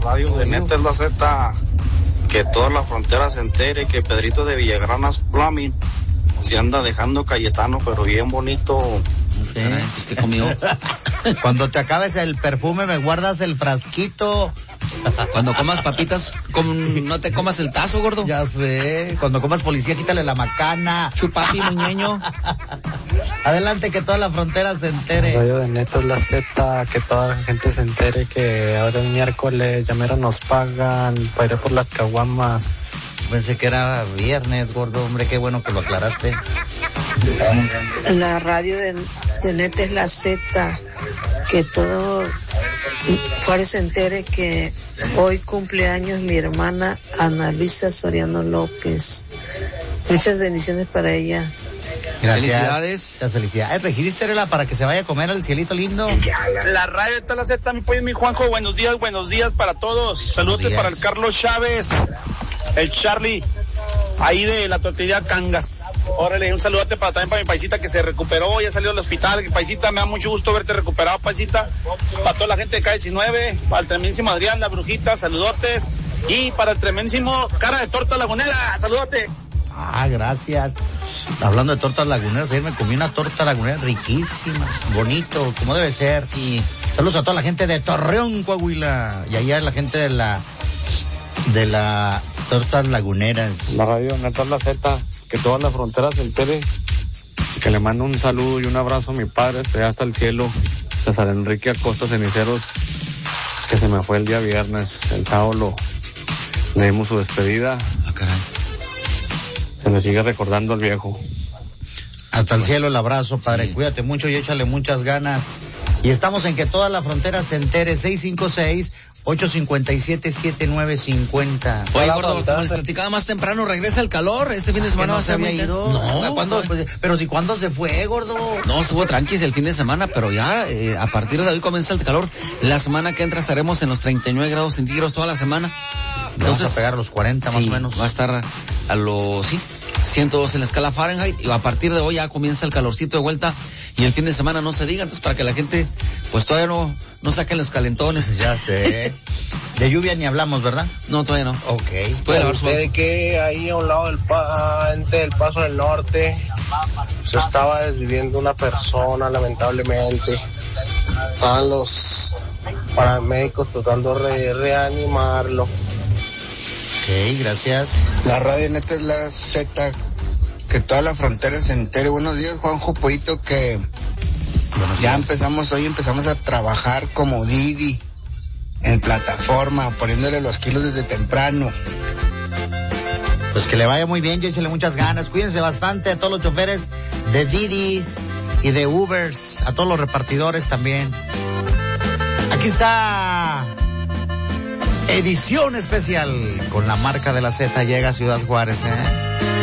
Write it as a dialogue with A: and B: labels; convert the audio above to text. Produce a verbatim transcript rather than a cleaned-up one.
A: radio de Neta es la Z, que toda la frontera se entere que Pedrito de Villagranas Plumbing se anda dejando Cayetano, pero bien bonito.
B: Sí. Caray, pues que comió.
C: Cuando te acabes el perfume me guardas el frasquito.
B: Cuando comas papitas, com, no te comas el tazo, gordo.
C: Ya sé. Cuando comas policía, quítale la macana.
B: Chupapi, muñeño.
C: Adelante, que toda la frontera se entere.
D: Radio de Neta es la Z, que toda la gente se entere que ahora es miércoles, ya mero nos pagan para ir por las caguamas.
C: Pensé que era viernes, gordo, hombre, qué bueno que lo aclaraste.
E: La radio de, de Neta es la Z, que todo Juárez se entere que hoy cumpleaños mi hermana Ana Luisa Soriano López. Muchas bendiciones para ella.
C: Gracias.
B: Felicidades.
C: Muchas felicidades. Regístrela para que se vaya a comer al cielito lindo.
F: La radio de la Z, mi pollo, mi Juanjo, buenos días, buenos días para todos. Saludos para el Carlos Chávez, el Charlie, ahí de la tortillería Cangas. Órale, un saludote para también para mi paisita que se recuperó, ya salió del hospital. Paisita, me da mucho gusto verte recuperado, paisita. Para toda la gente de K diecinueve, para el tremendísimo Adrián, la brujita, saludotes. Y para el tremendísimo Cara de Torta Lagunera, saludote.
C: Ah, gracias. Hablando de tortas laguneras, ayer me comí una torta lagunera riquísima, bonito, como debe ser.
B: Sí.
C: Saludos a toda la gente de Torreón, Coahuila, y allá la gente de la de la tortas laguneras.
D: La radio Neta es la Z, que toda la frontera se entere, que le mando un saludo y un abrazo a mi padre, estoy hasta el cielo, César Enrique Acosta Ceniceros, que se me fue el día viernes, el sábado lo, le dimos su despedida.
B: Ah, caray.
D: Se me sigue recordando al viejo.
C: Hasta el cielo el abrazo, padre.
B: Sí.
C: Cuídate mucho y échale muchas ganas. Y estamos en que toda la frontera se entere. seis cinco seis, ocho cinco siete, siete nueve cinco cero.
B: Oye, gordo, como les platicaba más temprano, regresa el calor. Este fin de semana va a ser muy intenso.
C: No, ¿cuándo? Pues, pero si cuándo se fue, gordo.
B: No, estuvo tranquis el fin de semana, pero ya eh, a partir de hoy comienza el calor. La semana que entra estaremos en los treinta y nueve grados centígrados toda la semana.
C: Entonces, vamos a pegar los cuarenta más
B: sí,
C: o menos.
B: Va a estar a los, sí, ciento dos en la escala Fahrenheit, y a partir de hoy ya comienza el calorcito de vuelta, y el fin de semana no se diga, entonces para que la gente pues todavía no, no saquen los calentones.
C: Ya sé. De lluvia ni hablamos, ¿verdad?
B: No, todavía no.
C: Ok.
B: Puede lavar su...
G: De que ahí a un lado del puente del Paso del Norte se estaba desviviendo una persona, lamentablemente. Estaban los paramédicos tratando de reanimarlo.
C: Ok, gracias.
H: La radio Neta es la Z, que toda la frontera se entere. Buenos días, Juanjo Poito, que Buenos ya días. empezamos hoy, empezamos a trabajar como Didi en plataforma, poniéndole los kilos desde temprano.
C: Pues que le vaya muy bien, y échale muchas ganas. Cuídense bastante a todos los choferes de Didis y de Ubers, a todos los repartidores también. Aquí está edición especial con la marca de la Z, llega a Ciudad Juárez, ¿eh?